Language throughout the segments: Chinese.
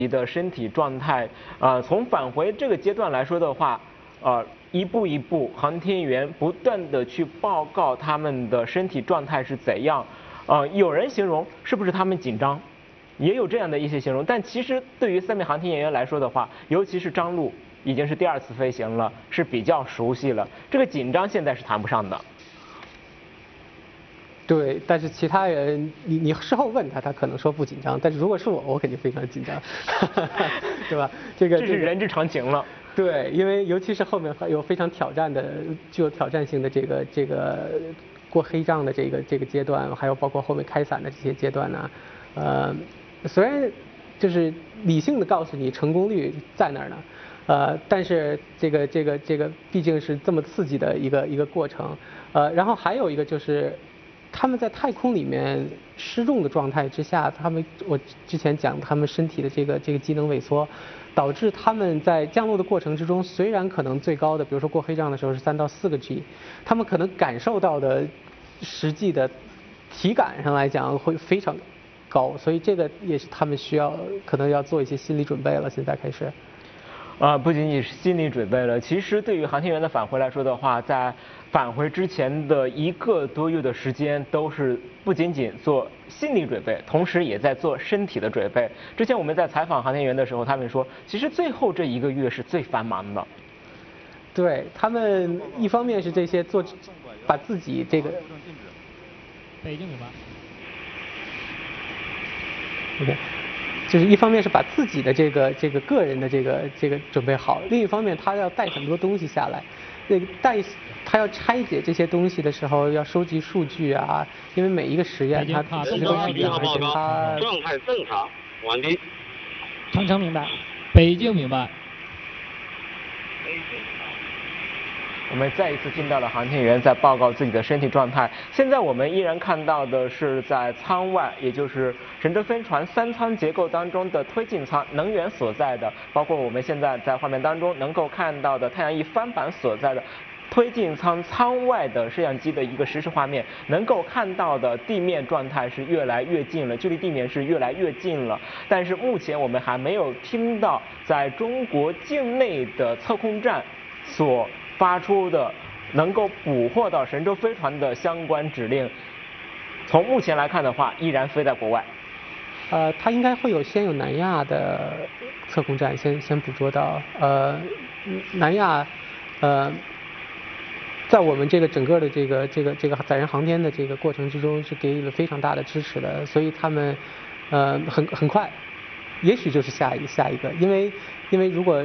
的身体状态，从返回这个阶段来说的话，一步一步，航天员不断的去报告他们的身体状态是怎样，有人形容是不是他们紧张，也有这样的一些形容，但其实对于3名航天员来说的话，尤其是张陆已经是第2次飞行了，是比较熟悉了，这个紧张现在是谈不上的。 对，但是其他人，你事后问他，他可能说不紧张，但是如果是我肯定非常紧张，对吧？这是人之常情了。 对，因为尤其是后面还有非常具有挑战性的这个过黑障的这个阶段，还有包括后面开伞的这些阶段呢，虽然就是理性的告诉你成功率在那儿呢，但是这个毕竟是这么刺激的一个过程，然后还有一个就是他们在太空里面失重的状态之下，我之前讲他们身体的这个机能萎缩，导致他们在降落的过程之中，虽然可能最高的，比如说过黑障的时候是3到4个 G， 他们可能感受到的实际的体感上来讲会非常高，所以这个也是他们可能要做一些心理准备了。现在开始。 不仅仅是心理准备了，其实对于航天员的返回来说的话，在返回之前的1个多月的时间，都是不仅仅做心理准备，同时也在做身体的准备。之前我们在采访航天员的时候，他们说，其实最后这1个月是最繁忙的。 对，他们一方面是这些把自己这个。 北京有吧。 OK。就是一方面是把自己的这个个人的这个准备好，另一方面他要带很多东西下来，他要拆解这些东西的时候要收集数据啊，因为每一个实验它是个实验，而且它状态正常，完毕。 长城明白，北京明白。 我们再一次听到了航天员在报告自己的身体状态。现在我们依然看到的是在舱外，也就是神舟飞船3舱结构当中的推进舱能源所在的，包括我们现在在画面当中能够看到的太阳翼帆板所在的推进舱舱外的摄像机的一个实时画面，能够看到的地面状态是越来越近了，距离地面是越来越近了。但是目前我们还没有听到在中国境内的测控站所发出的能够捕获到神舟飞船的相关指令，从目前来看的话，依然飞在国外。 它应该会先有南亚的测控站先捕捉到，南亚，在我们这个整个的这个载人航天的这个过程之中是给予了非常大的支持的，所以他们很快，也许就是下一个，因为如果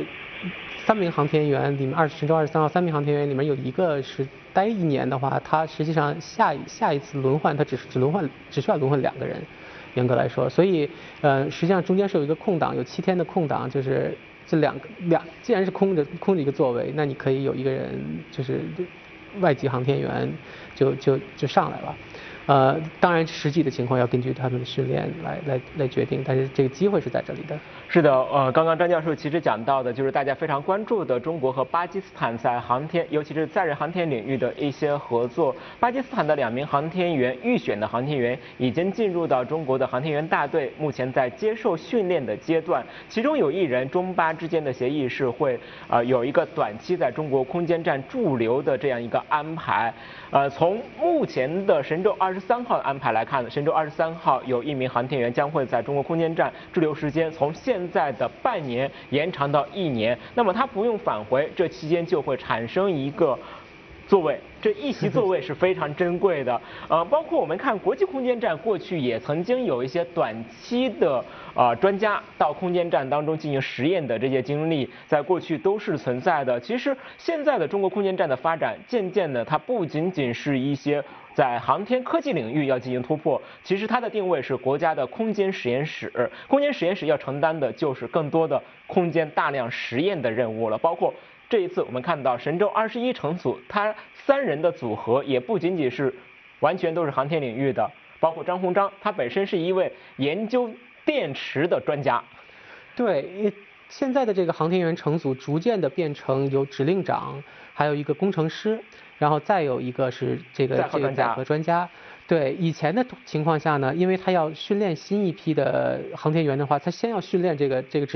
3名航天员里面神舟23号3名航天员里面有1个是待1年的话，他实际上下一次轮换他只需要轮换2个人，严格来说，所以实际上中间是有一个空档，有7天的空档，就是这既然是空着一个座位，那你可以有1个人就是外籍航天员就上来了。当然实际的情况要根据他们的训练来决定，但是这个机会是在这里的。 是的，刚刚张教授其实讲到的就是大家非常关注的中国和巴基斯坦在航天，尤其是载人航天领域的一些合作。巴基斯坦的2名航天员预选的航天员已经进入到中国的航天员大队，目前在接受训练的阶段。其中有1人，中巴之间的协议是会有一个短期在中国空间站驻留的这样一个安排。从目前的神舟23号的安排来看，神舟23号有1名航天员将会在中国空间站驻留时间从现在的半年延长到1年，那么他不用返回，这期间就会产生一个座位，这一席座位是非常珍贵的。包括我们看国际空间站过去也曾经有一些短期的专家到空间站当中进行实验的这些经历，在过去都是存在的。其实现在的中国空间站的发展，渐渐的它不仅仅是一些在航天科技领域要进行突破，其实它的定位是国家的空间实验室。空间实验室要承担的就是更多的空间大量实验的任务了，包括这一次我们看到神舟21乘组，它3人的组合也不仅仅是完全都是航天领域的，包括张鸿章，他本身是一位研究电池的专家。 对，现在的这个航天员乘组逐渐的变成有指令长，还有一个工程师，然后再有一个是这个载荷专家。 对，以前的情况下呢，因为他要训练新一批的航天员的话，他先要训练这个